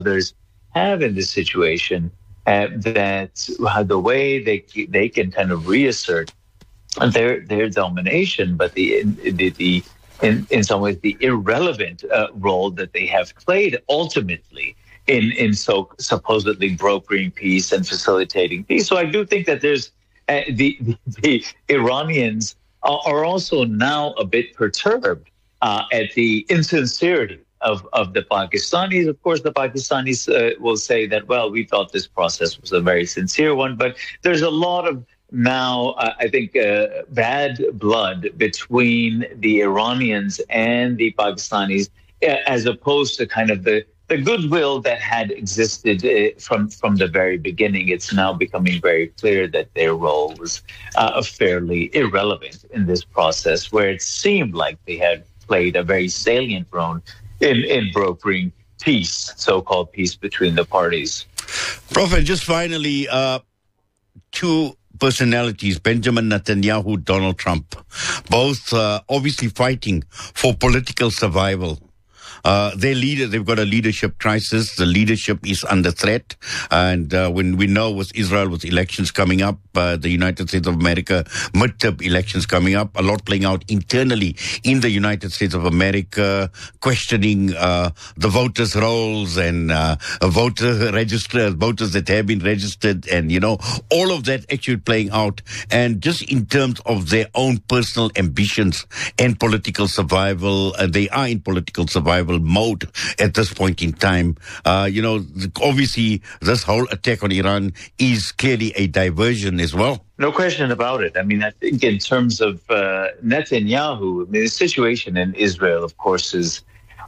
others have in this situation, that the way they can kind of reassert their domination, but in some ways the irrelevant role that they have played ultimately in so supposedly brokering peace and facilitating peace. So I do think that there's the Iranians are also now a bit perturbed at the insincerity of the Pakistanis. Of course, the Pakistanis will say that, well, we thought this process was a very sincere one, but there's a lot of now, I think, bad blood between the Iranians and the Pakistanis, as opposed to kind of the goodwill that had existed from the very beginning. It's now becoming very clear that their role was fairly irrelevant in this process, where it seemed like they had played a very salient role in brokering peace, so-called peace between the parties. Prof, and just finally, two personalities, Benjamin Netanyahu, Donald Trump, both obviously fighting for political survival. Their leader, they've got a leadership crisis. The leadership is under threat. And when we know with Israel, with elections coming up, the United States of America, midterm elections coming up, a lot playing out internally in the United States of America, questioning the voters' rolls and voters that have been registered, and, all of that actually playing out. And just in terms of their own personal ambitions and political survival, they are in political survival mode at this point in time. Obviously, this whole attack on Iran is clearly a diversion as well. No question about it. I mean, I think in terms of Netanyahu, the situation in Israel, of course, is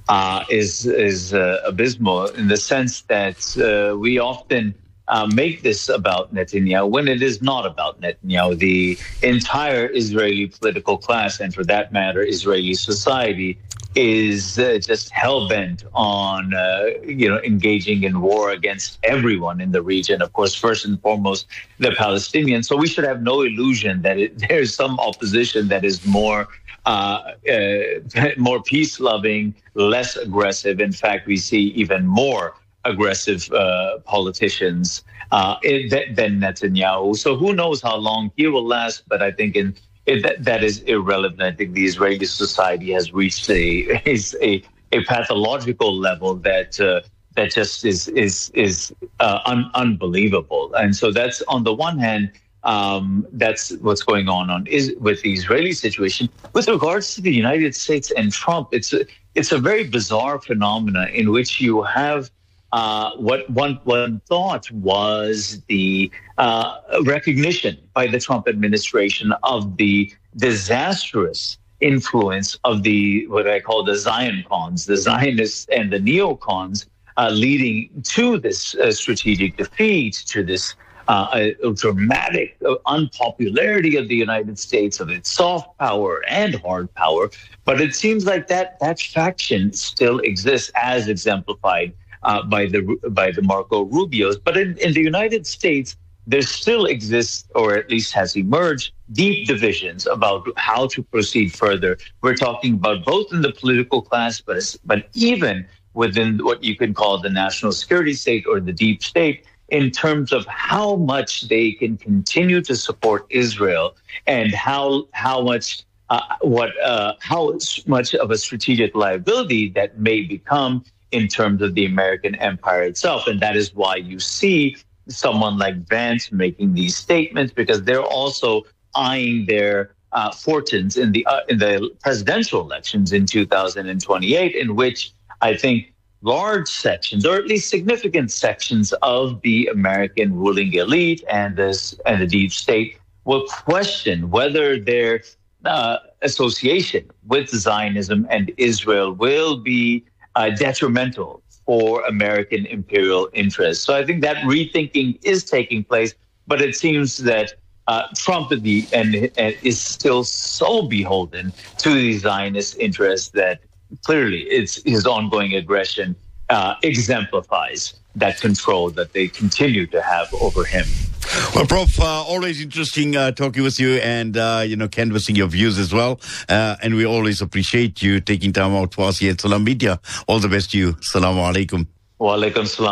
abysmal in the sense that we often make this about Netanyahu when it is not about Netanyahu. The entire Israeli political class, and for that matter, Israeli society, is just hell-bent on, engaging in war against everyone in the region. Of course, first and foremost, the Palestinians. So we should have no illusion that there's some opposition that is more peace-loving, less aggressive. In fact, we see even more aggressive politicians than Netanyahu. So who knows how long he will last, but I think that is irrelevant. I think the Israeli society has reached a pathological level that just is unbelievable. And so that's, on the one hand, that's what's going on with the Israeli situation. With regards to the United States and Trump, it's a very bizarre phenomena in which you have what one thought was the recognition by the Trump administration of the disastrous influence of what I call the Zion cons, the Zionists and the neocons, leading to this strategic defeat, to this dramatic unpopularity of the United States, of its soft power and hard power. But it seems like that faction still exists, as exemplified by the Marco Rubios. But in the United States, there still exists, or at least has emerged, deep divisions about how to proceed further. We're talking about both in the political class, but even within what you can call the national security state or the deep state, in terms of how much they can continue to support Israel and how much of a strategic liability that may become in terms of the American empire itself. And that is why you see someone like Vance making these statements, because they're also eyeing their fortunes in the presidential elections in 2028, in which I think large sections, or at least significant sections of the American ruling elite and the deep state will question whether their association with Zionism and Israel will be detrimental for American imperial interests. So I think that rethinking is taking place, but it seems that Trump is still so beholden to the Zionist interests that clearly his ongoing aggression exemplifies that control that they continue to have over him. Well, Prof, always interesting talking with you and, canvassing your views as well. And we always appreciate you taking time out for us here at Salam Media. All the best to you. Assalamu alaikum. Wa alaikum salam.